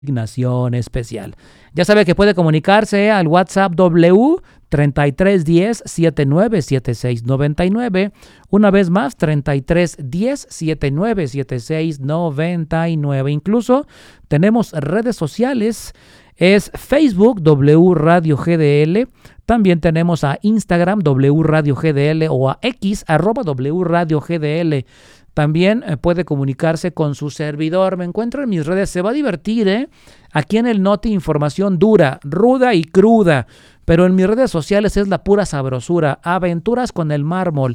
Asignación especial. Ya sabe que puede comunicarse al WhatsApp W 3310 797699. Una vez más, 3310 797699. Incluso tenemos redes sociales. Es Facebook W Radio GDL. También tenemos a Instagram W Radio GDL o a X @W Radio GDL. También puede comunicarse con su servidor. Me encuentro en mis redes. Se va a divertir, Aquí en el Noti, información dura, ruda y cruda. Pero en mis redes sociales es la pura sabrosura. Aventuras con el mármol.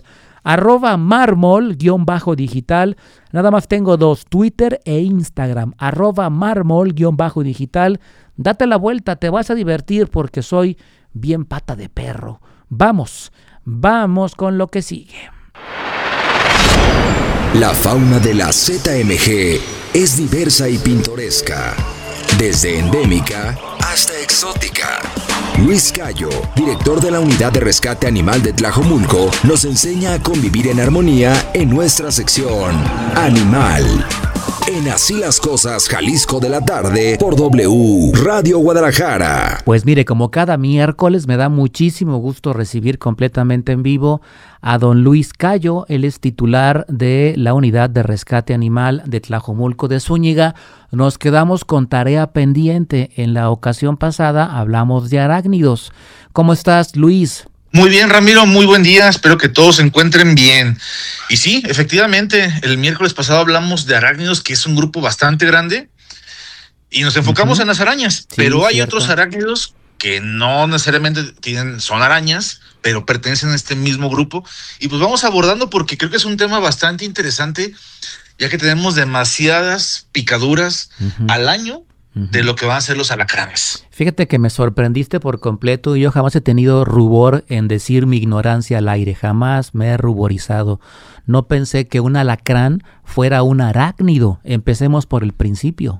@mármol_digital. Nada más tengo 2, Twitter e Instagram. @mármol_digital. Date la vuelta, te vas a divertir porque soy bien pata de perro. Vamos con lo que sigue. La fauna de la ZMG es diversa y pintoresca, desde endémica hasta exótica. Luis Cayo, director de la Unidad de Rescate Animal de Tlajomulco, nos enseña a convivir en armonía en nuestra sección Animal. En Así las Cosas, Jalisco de la tarde, por W Radio Guadalajara. Pues mire, como cada miércoles me da muchísimo gusto recibir completamente en vivo a don Luis Cayo. Él es titular de la Unidad de Rescate Animal de Tlajomulco de Zúñiga. Nos quedamos con tarea pendiente. En la ocasión pasada hablamos de arácnidos. ¿Cómo estás, Luis? Muy bien, Ramiro, muy buen día, espero que todos se encuentren bien. Y sí, efectivamente, el miércoles pasado hablamos de arácnidos, que es un grupo bastante grande, y nos enfocamos en las arañas, pero hay otros arácnidos que no necesariamente son arañas, pero pertenecen a este mismo grupo, y pues vamos abordando porque creo que es un tema bastante interesante, ya que tenemos demasiadas picaduras al año de lo que van a ser los alacranes. Fíjate que me sorprendiste por completo y yo jamás he tenido rubor en decir mi ignorancia al aire, jamás me he ruborizado. No pensé que un alacrán fuera un arácnido. Empecemos por el principio.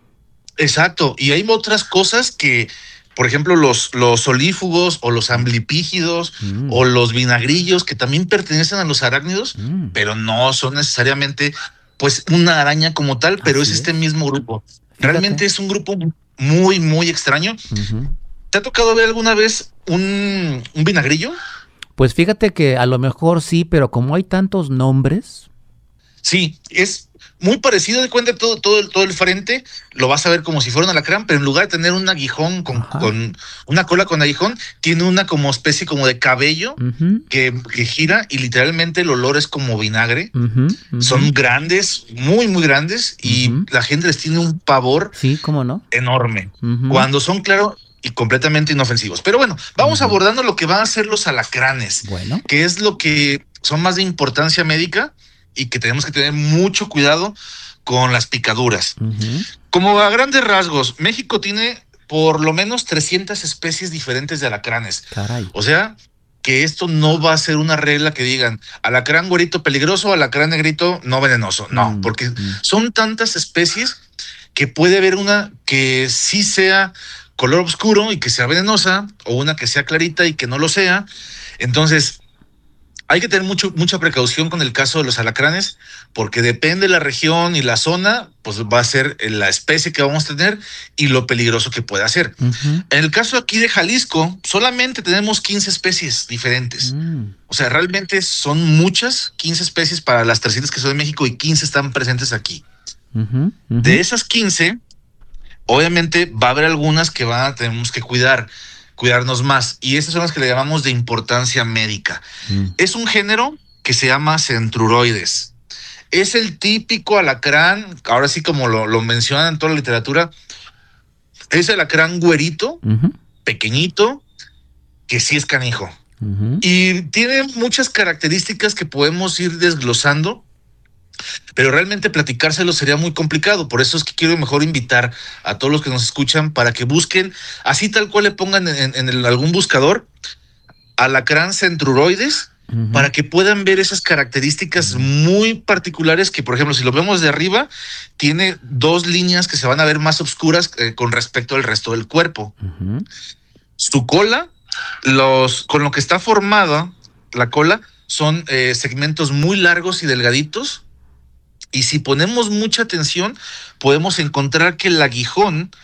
Exacto, y hay otras cosas que, por ejemplo, los solífugos o los amblipígidos o los vinagrillos, que también pertenecen a los arácnidos, pero no son necesariamente pues una araña como tal, pero es este mismo grupo. Realmente es un grupo muy, muy extraño. ¿Te ha tocado ver alguna vez un vinagrillo? Pues fíjate que a lo mejor sí, pero como hay tantos nombres. Sí, es muy parecido. De cuenta, todo el frente lo vas a ver como si fuera un alacrán, pero en lugar de tener un aguijón con una cola con aguijón, tiene una como especie como de cabello que gira, y literalmente el olor es como vinagre. Son grandes, muy, muy grandes, y la gente les tiene un pavor enorme. Cuando son, claro, y completamente inofensivos. Pero bueno, vamos abordando lo que van a ser los alacranes, que es lo que son más de importancia médica y que tenemos que tener mucho cuidado con las picaduras. Como a grandes rasgos, México tiene por lo menos 300 especies diferentes de alacranes. Caray. O sea, que esto no va a ser una regla que digan alacrán güerito peligroso, alacrán negrito no venenoso. No, porque son tantas especies que puede haber una que sí sea color oscuro y que sea venenosa, o una que sea clarita y que no lo sea. Entonces, hay que tener mucha precaución con el caso de los alacranes, porque depende de la región y la zona, pues va a ser la especie que vamos a tener y lo peligroso que pueda ser. En el caso aquí de Jalisco, solamente tenemos 15 especies diferentes. O sea, realmente son muchas, 15 especies para las 300 que son de México, y 15 están presentes aquí. De esas 15, obviamente va a haber algunas que tenemos que cuidarnos más, y estas son las que le llamamos de importancia médica. Es un género que se llama Centruroides. Es el típico alacrán, ahora sí como lo mencionan en toda la literatura, es el alacrán güerito, pequeñito, que sí es canijo. Y tiene muchas características que podemos ir desglosando, pero realmente platicárselo sería muy complicado. Por eso es que quiero mejor invitar a todos los que nos escuchan para que busquen, así tal cual le pongan en algún buscador, alacrán Centruroides, para que puedan ver esas características muy particulares que, por ejemplo, si lo vemos de arriba, tiene 2 líneas que se van a ver más oscuras con respecto al resto del cuerpo. Su cola, con lo que está formada la cola, son segmentos muy largos y delgaditos, Y si ponemos mucha atención, podemos encontrar que el aguijón